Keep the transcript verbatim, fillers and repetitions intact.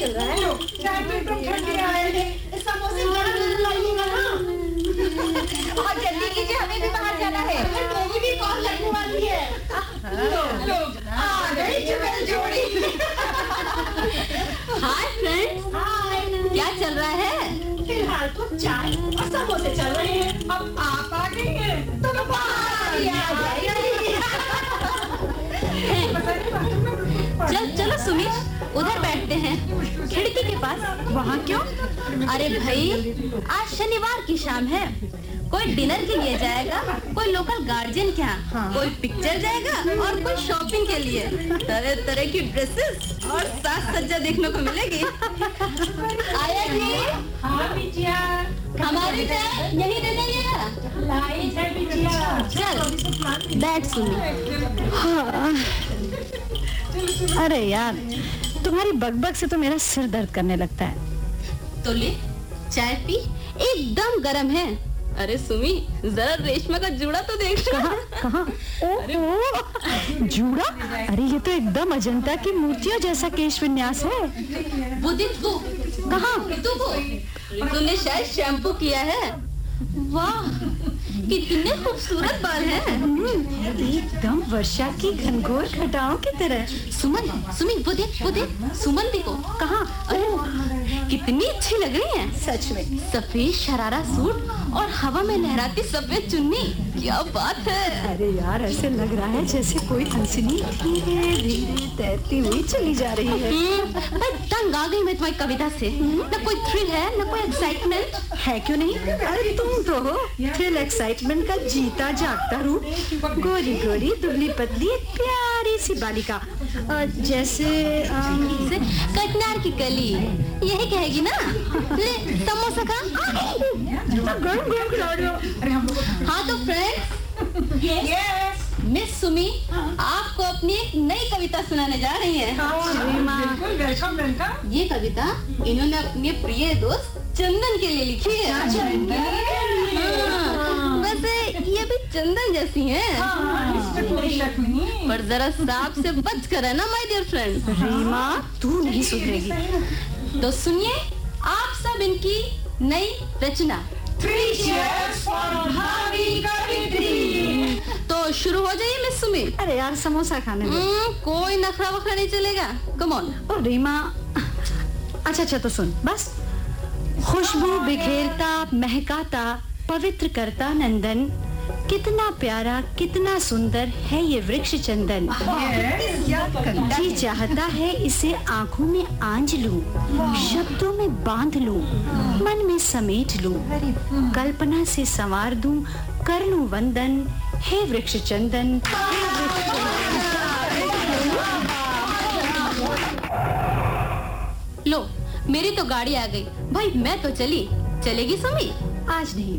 चल रहा है? चाय पे तो ठंडी आए हैं, समोसे गरम लाइएगा ना। और जल्दी कीजिए, हमें भी बाहर जाना है। मेरी भी कॉल लगने वाली है। लो, लो, आ गई जुगल जोड़ी। हाय फ्रेंड्स, हाय, क्या चल रहा है? फिलहाल तो चाय और समोसे चल रहे हैं। अब आप आ गई हैं, तो बाहर आ जाइए। चल चलो सुमित, उधर बैठते हैं खिड़की के पास। वहाँ क्यों? अरे भाई, आज शनिवार की शाम है। कोई डिनर के लिए जाएगा, कोई लोकल गार्जियन के यहाँ, हाँ। कोई पिक्चर जाएगा और कोई शॉपिंग के लिए। तरह तरह की ड्रेसेस और साज सज्जा देखने को मिलेगी। आया जी? हाँ बिटिया, हमारी चाय यही दे देंगे। लाई है बिटिया। चल बैठ सुनी। हाँ। अरे यार, तुम्हारी बकबक से तो मेरा सिर दर्द करने लगता है। तो ले चाय पी, एकदम गरम है। अरे सुमी, जरा रेशमा का जूड़ा तो देख। कहाँ कहाँ? ओहो, जूड़ा? अरे ये तो एकदम अजंता की मूर्तियों जैसा केश विन्यास है। वो देख तू। कहाँ? तू को तूने शायद शैम्पू किया है। वाह, कितने खूबसूरत बाल हैं। एकदम वर्षा की घनघोर घटाओं की तरह। सुमन, सुमित वो देख, वो देख सुमन को। कहाँ? अरे कितनी अच्छी लग रही है सच में। सफेद शरारा सूट और हवा में लहराती सफेद चुन्नी, क्या बात है। अरे यार, ऐसे लग रहा है जैसे कोई हंसनी धीरे धीरे तैरती हुई चली जा रही है। मैं तंग आ गई मैं तुम्हारी कविता से। न कोई थ्रिल है, न कोई एक्साइटमेंट है। क्यों नहीं? अरे तुम तो हो थ्रिल एक्साइटमेंट का जीता जागता रूप। गोरी गोरी दुबली पतली एक प्यारी सी बालिका, जैसे कटनार की कली, यही कहेगी ना। ले समोसा खा। हाँ तो फ्रेंड्स, यस मिस सुमी आपको अपनी एक नई कविता सुनाने जा रही हैं। बिल्कुल, वेलकम वेलकम। ये कविता इन्होंने अपने प्रिय दोस्त चंदन के लिए लिखी है। हाँ, वैसे ये भी चंदन जैसी हैं, पर जरा सांप से बच कर है ना माय डियर फ्रेंड। रीमा, तू नहीं सुधरेगी। तो सुनिए आप सब इनकी नई रचना। Three cheers for Bhavi Kavitri। तो शुरू हो जाइए मिस सुमी। अरे यार, समोसा खाने दो। हम्म, कोई नखरा वखरा नहीं चलेगा। Come on. ओ रीमा, अच्छा अच्छा तो सुन बस। खुशबू बिखेरता महकाता पवित्र करता नंदन, कितना प्यारा कितना सुंदर है ये वृक्ष चंदन। जी चाहता है इसे आंखों में आंज लूं, शब्दों में बांध लूं, मन में समेट लूं, कल्पना से संवार दूं, कर लूं वंदन, हे वृक्ष चंदन, हे वृक्ष लो मेरी तो गाड़ी आ गई भाई, मैं तो चली। चलेगी सुमी? आज नहीं।